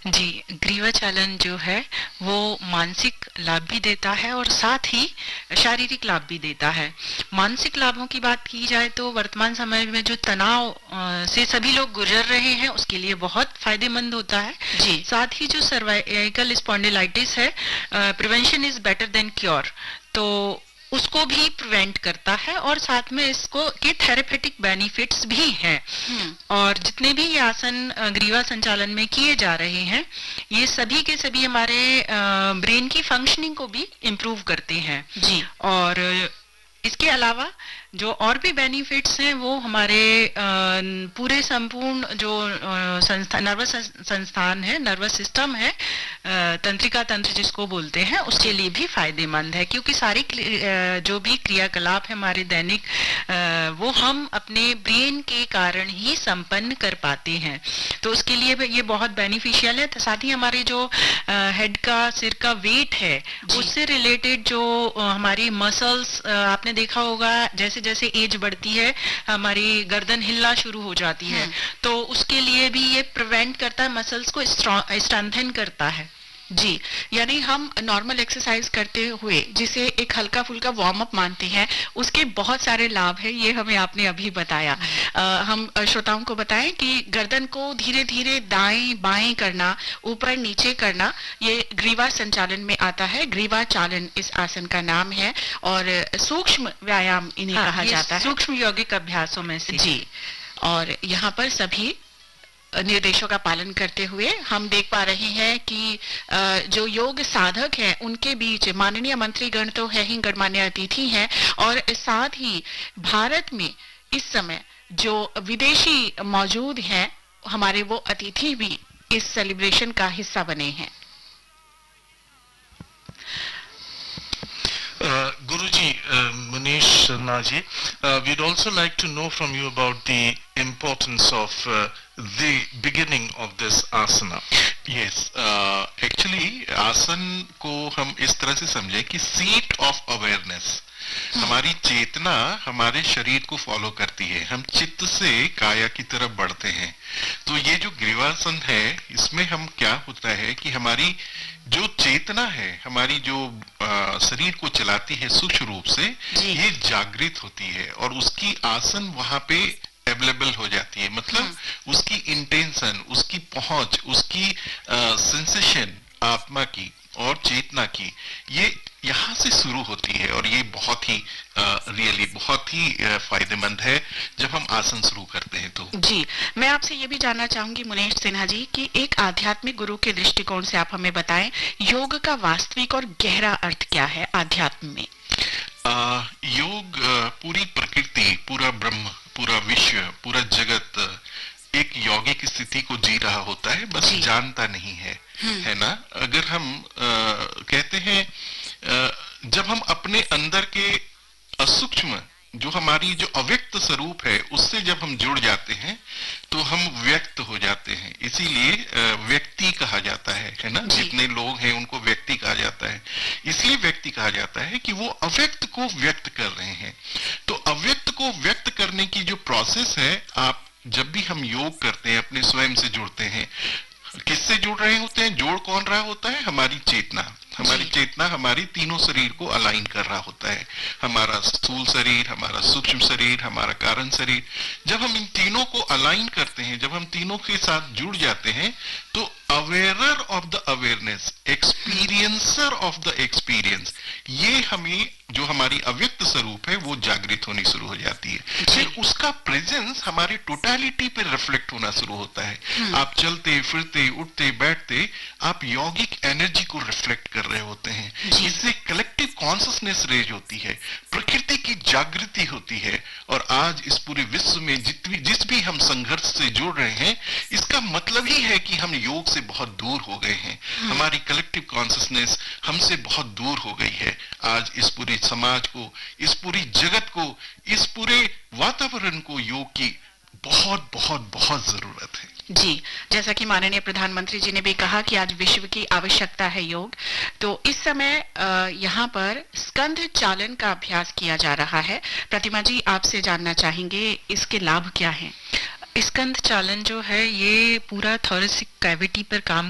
जी, ग्रीवा चालन जो है वो मानसिक लाभ भी देता है और साथ ही शारीरिक लाभ भी देता है। मानसिक लाभों की बात की जाए तो वर्तमान समय में जो तनाव से सभी लोग गुजर रहे हैं उसके लिए बहुत फायदेमंद होता है। जी। साथ ही जो सर्वाइकल स्पॉन्डिलाइटिस है, prevention is better than cure, तो उसको भी प्रिवेंट करता है और साथ में इसको के थेरेपेटिक बेनिफिट्स भी हैं। और जितने भी ये आसन ग्रीवा संचालन में किए जा रहे हैं ये सभी के सभी हमारे ब्रेन की फंक्शनिंग को भी इम्प्रूव करते हैं। जी। और इसके अलावा जो और भी बेनिफिट्स हैं वो हमारे पूरे संपूर्ण जो नर्वस संस्थान है, नर्वस सिस्टम है, तंत्रिका तंत्र जिसको बोलते हैं, उसके लिए भी फायदेमंद है, क्योंकि सारी जो भी क्रियाकलाप है हमारे दैनिक वो हम अपने ब्रेन के कारण ही संपन्न कर पाते हैं, तो उसके लिए ये बहुत बेनिफिशियल है। साथ ही हमारे जो हेड का, सिर का वेट है उससे रिलेटेड जो हमारी मसल्स, आपने देखा होगा जैसे जैसे एज बढ़ती है हमारी गर्दन हिलना शुरू हो जाती है, तो उसके लिए भी ये प्रिवेंट करता है, मसल्स को स्ट्रेंथन करता है। जी, यानी हम नॉर्मल एक्सरसाइज करते हुए जिसे एक हल्का फुल्का वार्म अप मानते हैं उसके बहुत सारे लाभ है, ये हमें आपने अभी बताया। हम श्रोताओं को बताएं कि गर्दन को धीरे धीरे दाएं बाएं करना, ऊपर नीचे करना, ये ग्रीवा संचालन में आता है। ग्रीवा चालन इस आसन का नाम है और सूक्ष्म व्यायाम इन्हें कहा जाता है, सूक्ष्म यौगिक अभ्यासों में से। जी, और यहाँ पर सभी निर्देशों का पालन करते हुए हम देख पा रहे हैं कि जो योग साधक हैं उनके बीच माननीय मंत्रीगण तो है ही, गणमान्य अतिथि हैं, और साथ ही भारत में इस समय जो विदेशी मौजूद हैं हमारे, वो अतिथि भी इस सेलिब्रेशन का हिस्सा बने हैं। Guruji, Manish Sharma ji, we'd also like to know from you about the importance of the beginning of this asana. Yes, actually आसन को हम इस तरह से समझें कि सीट ऑफ अवेयरनेस, हमारी चेतना हमारे शरीर को फॉलो करती है, हम चित्त से काया की तरफ बढ़ते हैं। तो ये जो ग्रीवासन है इसमें हम क्या होता है कि हमारी जो चेतना है, हमारी जो शरीर को चलाती है सूक्ष्म रूप से, ये जागृत होती है और उसकी आसन वहां पे अवेलेबल हो जाती है। मतलब उसकी इंटेंशन, उसकी पहुंच, उसकी सेंसेशन आत्मा की और चेतना की, ये यहाँ से शुरू होती है और ये बहुत ही रियली बहुत ही फायदेमंद है जब हम आसन शुरू करते हैं। तो जी, मैं आपसे ये भी जानना चाहूंगी मुनीश सिन्हा जी कि एक आध्यात्मिक गुरु के दृष्टिकोण से आप हमें बताएं योग का वास्तविक और गहरा अर्थ क्या है आध्यात्म में। योग पूरी प्रकृति, पूरा ब्रह्म, पूरा विश्व, पूरा जगत एक यौगिक स्थिति को जी रहा होता है, बस जानता नहीं है, है ना। अगर हम कहते हैं जब हम अपने अंदर के असूक्ष्म जो हमारी जो अव्यक्त स्वरूप है उससे जब हम जुड़ जाते हैं तो हम व्यक्त हो जाते हैं, इसीलिए व्यक्ति कहा जाता है ना। जितने लोग हैं उनको व्यक्ति कहा जाता है, इसलिए व्यक्ति कहा जाता है कि वो अव्यक्त को व्यक्त कर रहे हैं। तो अव्यक्त को व्यक्त करने की जो प्रोसेस है, आप जब भी हम योग करते हैं अपने स्वयं से जुड़ते हैं, किससे जुड़ रहे होते हैं, जोड़ कौन रहा होता है, हमारी चेतना। हमारी चेतना हमारी तीनों शरीर को अलाइन कर रहा होता है, हमारा स्थूल शरीर, हमारा सूक्ष्म शरीर, हमारा कारण शरीर। जब हम इन तीनों को अलाइन करते हैं, जब हम तीनों के साथ जुड़ जाते हैं, तो अवेयरर of the awareness, experiencer of the experience, ये हमें जो हमारी अव्यक्त स्वरूप है वो जागृत होनी शुरू हो जाती है। फिर उसका प्रेजेंस हमारे टोटलिटी पे रिफ्लेक्ट होना शुरू होता है। आप चलते फिरते उठते बैठते आप यौगिक एनर्जी को रिफ्लेक्ट कर रहे होते हैं, इससे कलेक्टिव कॉन्शियसनेस रेज होती है, प्रकृति की जागृति होती है। और आज इस पूरे विश्व में जिस भी हम संघर्ष से जुड़ रहे हैं, इसका मतलब ही है कि हम योग से बहुत दूर हो गए हैं, हमारी कलेक्टिव कॉन्शियसनेस हमसे बहुत दूर हो गई है। आज इस पूरे समाज को, इस पूरी जगत को, इस पूरे वातावरण को योग की बहुत बहुत बहुत जरूरत है। जी, जैसा कि माननीय प्रधानमंत्री जी ने भी कहा कि आज विश्व की आवश्यकता है योग, तो इस समय यहाँ पर स्कंध चालन का अभ्यास किया जा रहा है। प्रतिमा जी, आपसे जानना चाहेंगे इसके लाभ क्या हैं? स्कंध चालन जो है ये पूरा थोरेसिक कैविटी पर काम